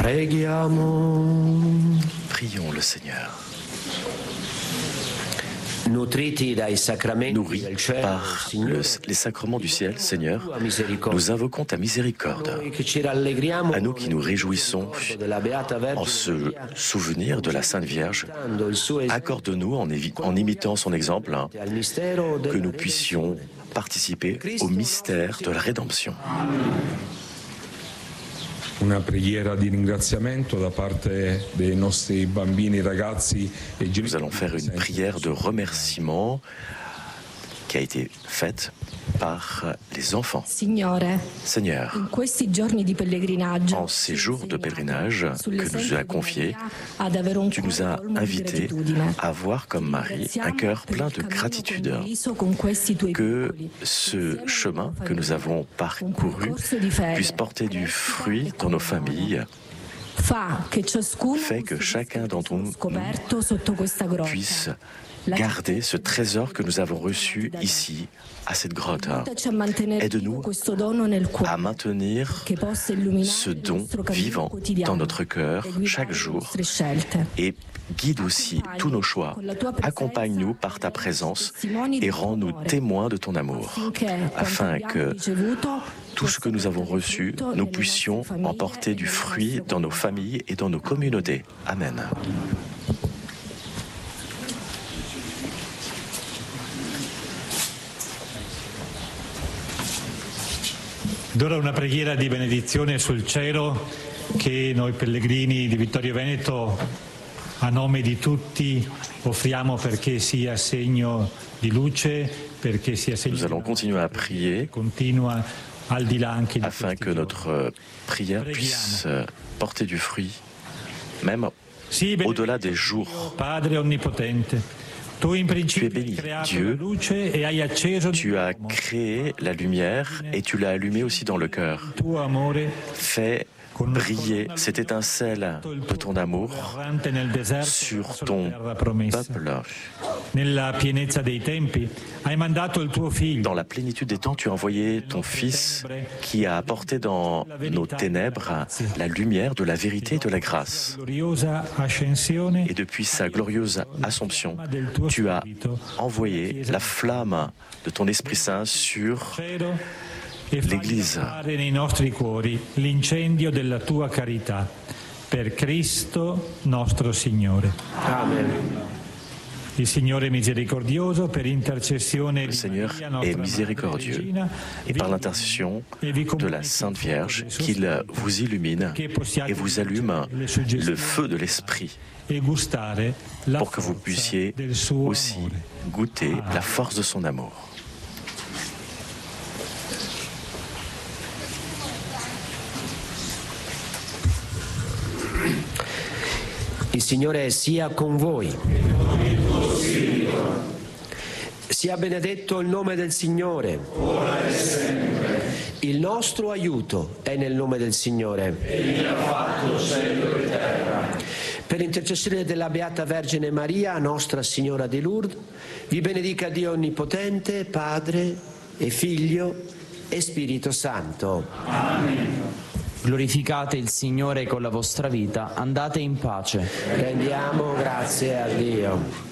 Preghiamo. Prions le Seigneur. Nourris par les sacrements du ciel, Seigneur, nous invoquons ta miséricorde. À nous qui nous réjouissons en se souvenir de la Sainte Vierge, accorde-nous, en imitant son exemple, que nous puissions participer au mystère de la rédemption. Una preghiera di ringraziamento da parte dei nostri bambini, ragazzi e genitori. Nous allons faire une prière de remerciement qui a été faite par les enfants. Seigneur, en ces jours de pèlerinage que nous as confiés, tu nous as invités à avoir comme Marie un cœur plein de gratitude, que ce chemin que nous avons parcouru puisse porter du fruit dans nos familles, fait que chacun d'entre nous puisse garder ce trésor que nous avons reçu ici, à cette grotte. Aide-nous à maintenir ce don vivant dans notre cœur chaque jour et guide aussi tous nos choix. Accompagne-nous par ta présence et rends-nous témoins de ton amour, afin que tout ce que nous avons reçu, nous puissions en porter du fruit dans nos familles et dans nos communautés. Amen. D'ora una preghiera di benedizione sul cielo che noi pellegrini di Vittorio Veneto, a nome di tutti, offriamo perché sia segno di luce, perché sia segno Nous allons continuer à prier continua al di là anche di afin que notre prière puisse porter du fruit, même au-delà des jours. Padre onnipotente, tu es béni, Dieu, tu as créé la lumière et tu l'as allumée aussi dans le cœur. Fais briller cette étincelle de ton amour sur ton peuple. Dans la plénitude des temps, tu as envoyé ton Fils qui a apporté dans nos ténèbres la lumière de la vérité et de la grâce. Et depuis sa glorieuse Assomption, tu as envoyé la flamme de ton Esprit Saint sur l'Église. Nei nostri cuori l'incendio della tua carità per Cristo nostro Signore. Amen. Il Signore misericordioso per intercessione Le Seigneur est miséricordieux et par l'intercession de la Sainte Vierge qu'il vous illumine et vous allume le feu de l'Esprit pour que vous puissiez aussi goûter la force de son amour. Il Signore sia con voi. Sia benedetto il nome del Signore. Ora e sempre. Il nostro aiuto è nel nome del Signore. Egli ha fatto cielo e terra. Per intercessione della Beata Vergine Maria, Nostra Signora di Lourdes, vi benedica Dio Onnipotente, Padre e Figlio e Spirito Santo. Amen. Glorificate il Signore con la vostra vita, andate in pace. Rendiamo grazie a Dio.